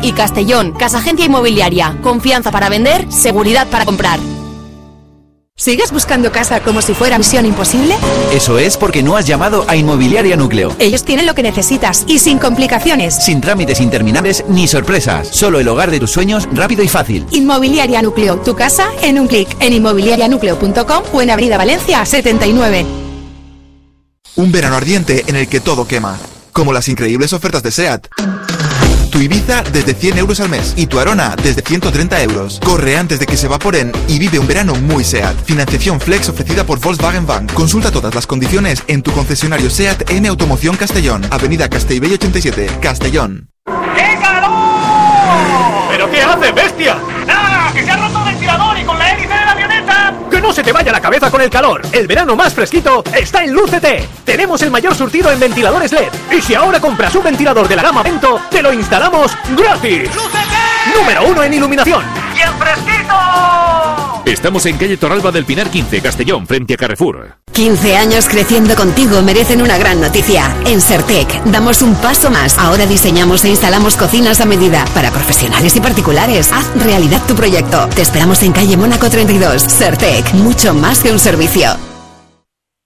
Y Castellón, Casa Agencia Inmobiliaria. Confianza para vender, seguridad para comprar. ¿Sigues buscando casa como si fuera misión imposible? Eso es porque no has llamado a Inmobiliaria Núcleo. Ellos tienen lo que necesitas y sin complicaciones. Sin trámites interminables ni sorpresas. Solo el hogar de tus sueños rápido y fácil. Inmobiliaria Núcleo, tu casa en un clic. En inmobiliarianucleo.com o en Avenida Valencia 79. Un verano ardiente en el que todo quema. Como las increíbles ofertas de SEAT. Tu Ibiza desde 100 euros al mes y tu Arona desde 130 euros. Corre antes de que se evaporen y vive un verano muy SEAT. Financiación Flex ofrecida por Volkswagen Bank. Consulta todas las condiciones en tu concesionario SEAT M Automoción Castellón. Avenida Castellbell 87, Castellón. ¡Qué calor! ¿Pero qué hace, bestia? ¡Nada! ¡Que se ha roto el ventilador y con la hélice de la avioneta! ¡Que no se te vaya la cabeza con el calor! El verano más fresquito está en Lúcete. Tenemos el mayor surtido en ventiladores LED. Y si ahora compras un ventilador de la gama Vento, te lo instalamos gratis. ¡Lúcete! Número 1 en iluminación. ¡Y en fresquito! Estamos en calle Torralba del Pinar 15, Castellón, frente a Carrefour. 15 años creciendo contigo merecen una gran noticia. En Sertec damos un paso más. Ahora diseñamos e instalamos cocinas a medida para profesionales y particulares. Haz realidad tu proyecto. Te esperamos en calle Mónaco 32. Sertec, mucho más que un servicio.